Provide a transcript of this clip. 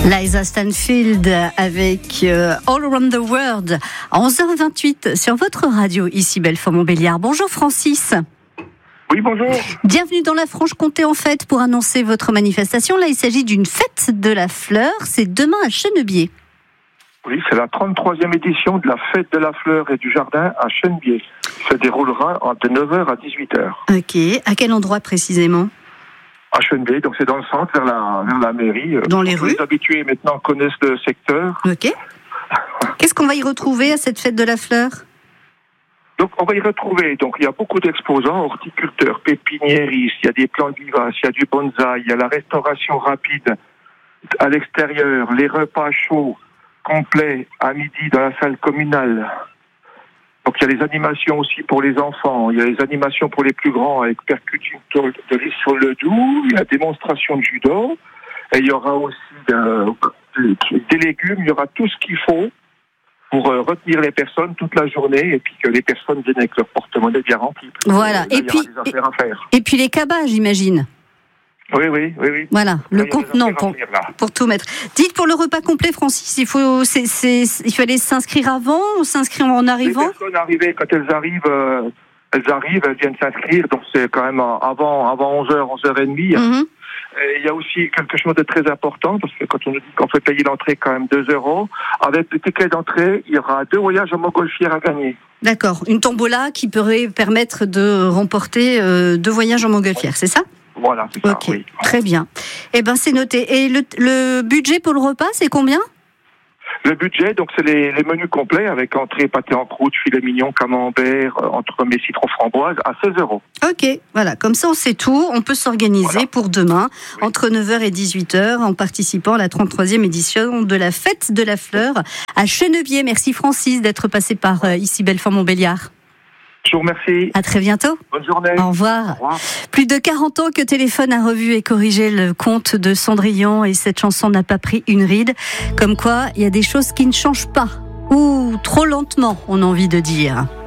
Liza Stanfield avec All Around the World à 11h28 sur votre radio, ici Belfort-Montbéliard. Bonjour Francis. Oui, bonjour. Bienvenue dans la Franche-Comté en fait pour annoncer votre manifestation. Là, il s'agit d'une fête de la fleur. C'est demain à Chenebier. Oui, c'est la 33e édition de la fête de la fleur et du jardin à Chenebier. Ça déroulera de 9h à 18h. Ok. À quel endroit précisément ? À Chenebier, donc c'est dans le centre, vers la mairie. Dans les rues. Les habitués maintenant connaissent le secteur. Ok. Qu'est-ce qu'on va y retrouver à cette fête de la fleur ? Donc on va y retrouver, donc il y a beaucoup d'exposants, horticulteurs, pépiniéristes, il y a des plantes vivaces, il y a du bonsaï, il y a la restauration rapide à l'extérieur, les repas chauds complets à midi dans la salle communale. Donc il y a les animations aussi pour les enfants, il y a les animations pour les plus grands avec percussion de lis sur le doux, il y a démonstration de judo, et il y aura aussi des légumes, il y aura tout ce qu'il faut pour retenir les personnes toute la journée et puis que les personnes viennent avec leur porte-monnaie bien rempli. Voilà. Et puis, il y aura des affaires à faire. Et puis les cabas, j'imagine. Oui. Voilà, le contenant pour tout mettre. Dites, pour le repas complet, Francis, il fallait s'inscrire avant ou s'inscrire en arrivant ? Les personnes arrivées, quand elles arrivent, elles viennent s'inscrire, donc c'est quand même avant 11h, 11h30. Mm-hmm. Et il y a aussi quelque chose de très important, parce que quand on nous dit qu'on fait payer l'entrée quand même 2 €, avec le ticket d'entrée, il y aura 2 voyages en montgolfière à gagner. D'accord, une tombola qui pourrait permettre de remporter 2 voyages en montgolfière, c'est ça ? Voilà, c'est ça, ok, oui. Très bien. Eh bien, c'est noté. Et le budget pour le repas, c'est combien ? Le budget, donc c'est les menus complets avec entrée, pâté en croûte, filet mignon, camembert, entremets citron framboise à 16 €. Ok, voilà, comme ça on sait tout. On peut s'organiser pour demain, entre 9h et 18h, en participant à la 33e édition de la fête de la fleur à Chenebier. Merci Francis d'être passé par ici Belfort-Montbéliard. Je vous remercie. À très bientôt. Bonne journée. Au revoir. Au revoir. Plus de 40 ans que Téléphone a revu et corrigé le compte de Cendrillon et cette chanson n'a pas pris une ride. Comme quoi, il y a des choses qui ne changent pas. Ou trop lentement, on a envie de dire.